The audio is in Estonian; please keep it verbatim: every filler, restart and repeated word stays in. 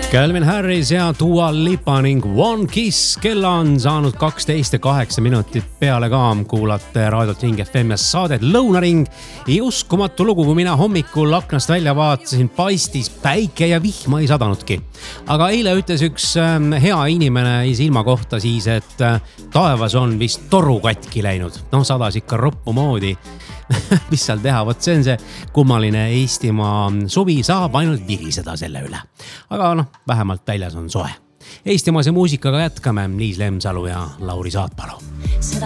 Calvin Harris ja Dua Lipa ning One Kiss. Kell on saanud kaksteist ja kaheksa minutit peale ka. Kuulate raadiot Ring F M ja saadet Lõunaring. Ei uskumatu lugu, kui mina hommikul aknast välja vaatasin, paistis päike ja vihma ei sadanudki. Aga eile ütles üks hea inimene ilma kohta siis, et taevas on vist toru katki läinud. No sadas ikka roppu moodi. Mis seal teha? Vot see on see kummaline Eestimaa suvi, saab ainult viriseda selle üle. Aga noh, vähemalt väljas on soe. Eestimaase muusikaga jätkame. Liis Lemsalu ja Lauri Saatpalu. Seda